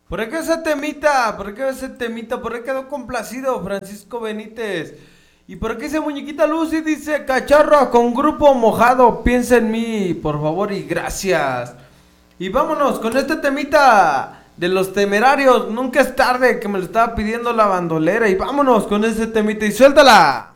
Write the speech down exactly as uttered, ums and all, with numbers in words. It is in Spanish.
¿Por qué ese temita? ¿Por qué ese temita? ¿Por qué quedó complacido Francisco Benítez? ¿Y por qué ese muñequita Lucy dice cacharro con grupo mojado? Piensa en mí, por favor y gracias. Y vámonos con este temita de los temerarios. Nunca es tarde, que me lo estaba pidiendo la bandolera. Y vámonos con ese temita y suéltala.